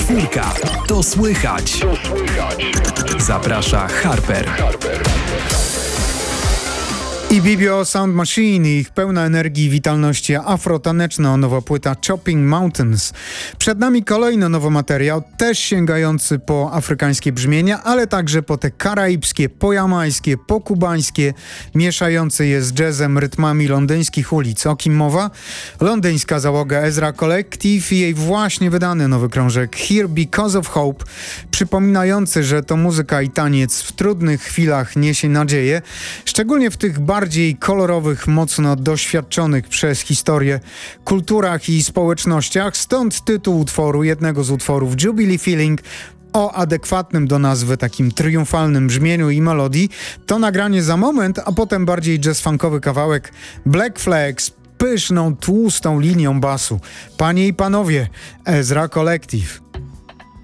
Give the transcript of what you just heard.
Czwórka. To słychać. Zaprasza Harper. I Bibio Sound Machine, ich pełna energii i witalności afrotaneczna nowa płyta Chopping Mountains. Przed nami kolejny nowy materiał, też sięgający po afrykańskie brzmienia, ale także po te karaibskie, po jamańskie, po kubańskie, mieszające je z jazzem, rytmami londyńskich ulic. O kim mowa? Londyńska załoga Ezra Collective i jej właśnie wydany nowy krążek Here Because of Hope, przypominający, że to muzyka i taniec w trudnych chwilach niesie nadzieję, szczególnie w tych bardziej kolorowych, mocno doświadczonych przez historię kulturach i społecznościach. Stąd tytuł utworu, jednego z utworów, Jubilee Feeling, o adekwatnym do nazwy takim triumfalnym brzmieniu i melodii. To nagranie za moment, a potem bardziej jazz-funkowy kawałek Black Flag z pyszną, tłustą linią basu. Panie i panowie, Ezra Collective.